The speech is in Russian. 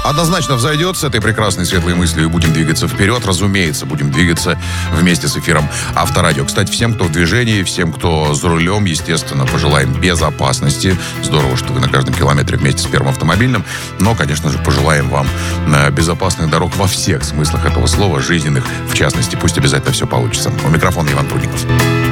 однозначно взойдет с этой прекрасной светлой мыслью и будем двигаться вперед. Разумеется, будем двигаться вместе с эфиром Авторадио. Кстати, всем, кто в движении, всем, кто за рулем, естественно, пожелаем безопасности. Здорово, что вы на каждом километре вместе с первым автомобильным. Но, конечно же, пожелаем вам безопасных дорог во всех смыслах этого слова, жизненных в частности. Пусть обязательно все получится. У микрофона Иван Прудников.